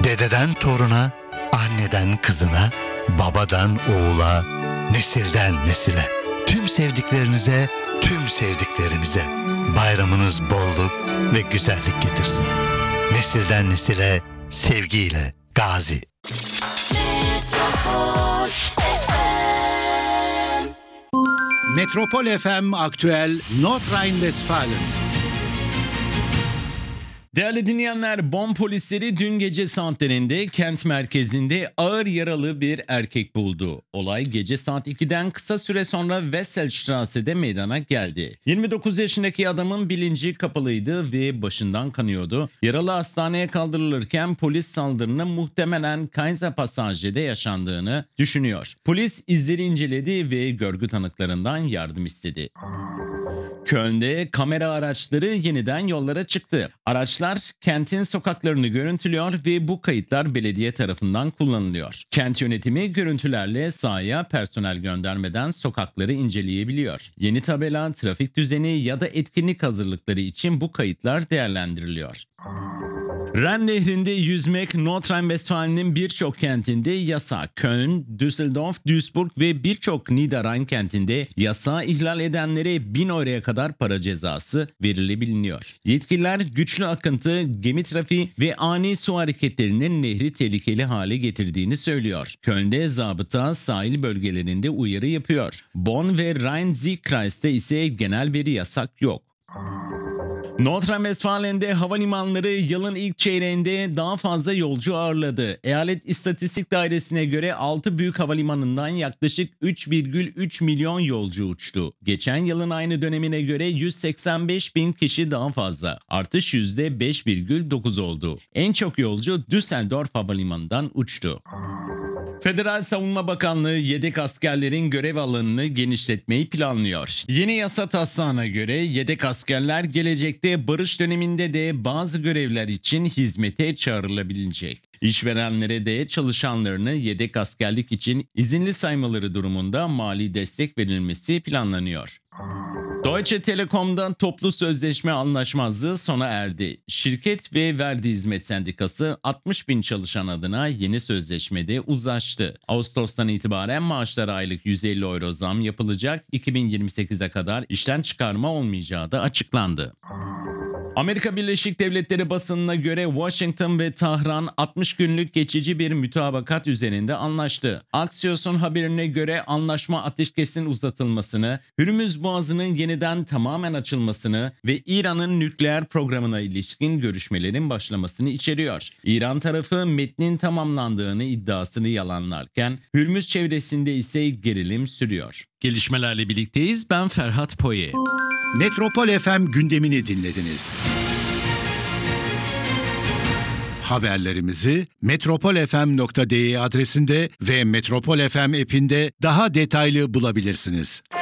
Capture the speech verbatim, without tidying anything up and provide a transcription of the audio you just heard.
Dededen toruna, anneden kızına, babadan oğula, nesilden nesile. Tüm sevdiklerinize, tüm sevdiklerimize bayramınız bolluk ve güzellik getirsin. Nesilden nesile, sevgiyle Gazi. Metropol F M. Metropol F M Aktüel Nordrhein-Westfalen. Değerli dinleyenler, Bonn polisleri dün gece saatlerinde kent merkezinde ağır yaralı bir erkek buldu. Olay gece saat ikiden kısa süre sonra Wesselstrasse'de meydana geldi. yirmi dokuz yaşındaki adamın bilinci kapalıydı ve başından kanıyordu. Yaralı hastaneye kaldırılırken polis saldırının muhtemelen Kaiserpassage'de yaşandığını düşünüyor. Polis izleri inceledi ve görgü tanıklarından yardım istedi. Köln'de kamera araçları yeniden yollara çıktı. Araçlar kentin sokaklarını görüntülüyor ve bu kayıtlar belediye tarafından kullanılıyor. Kent yönetimi görüntülerle sahaya personel göndermeden sokakları inceleyebiliyor. Yeni tabela, trafik düzeni ya da etkinlik hazırlıkları için bu kayıtlar değerlendiriliyor. Ren Nehri'nde yüzmek Nordrhein-Westfalen'in birçok kentinde yasak. Köln, Düsseldorf, Duisburg ve birçok Niederrhein kentinde yasağı ihlal edenlere bin euroya kadar para cezası verilebiliyor. Yetkililer güçlü akıntı, gemi trafiği ve ani su hareketlerinin nehri tehlikeli hale getirdiğini söylüyor. Köln'de zabıta sahil bölgelerinde uyarı yapıyor. Bonn ve Rhein-Sieg-Kreis'te ise genel bir yasak yok. Nordrhein-Westfalen'de havalimanları yılın ilk çeyreğinde daha fazla yolcu ağırladı. Eyalet İstatistik Dairesi'ne göre altı büyük havalimanından yaklaşık üç virgül üç milyon yolcu uçtu. Geçen yılın aynı dönemine göre yüz seksen beş bin kişi daha fazla. Artış yüzde beş virgül dokuz oldu. En çok yolcu Düsseldorf Havalimanı'ndan uçtu. Federal Savunma Bakanlığı yedek askerlerin görev alanını genişletmeyi planlıyor. Yeni yasa taslağına göre yedek askerler gelecekte barış döneminde de bazı görevler için hizmete çağrılabilecek. İşverenlere de çalışanlarını yedek askerlik için izinli saymaları durumunda mali destek verilmesi planlanıyor. Deutsche Telekom'dan toplu sözleşme anlaşmazlığı sona erdi. Şirket ve Verdi Hizmet Sendikası altmış bin çalışan adına yeni sözleşmede uzlaştı. Ağustos'tan itibaren maaşlara aylık yüz elli euro zam yapılacak, iki bin yirmi sekize kadar işten çıkarma olmayacağı da açıklandı. Amerika Birleşik Devletleri basınına göre Washington ve Tahran altmış günlük geçici bir mütabakat üzerinde anlaştı. Axios'un haberine göre anlaşma ateşkesin uzatılmasını, Hürmüz Boğazı'nın yeniden tamamen açılmasını ve İran'ın nükleer programına ilişkin görüşmelerin başlamasını içeriyor. İran tarafı metnin tamamlandığını iddiasını yalanlarken Hürmüz çevresinde ise gerilim sürüyor. Gelişmelerle birlikteyiz. Ben Ferhat Poye. Metropol F M gündemini dinlediniz. Haberlerimizi metropolfm nokta de adresinde ve Metropol F M app'inde daha detaylı bulabilirsiniz.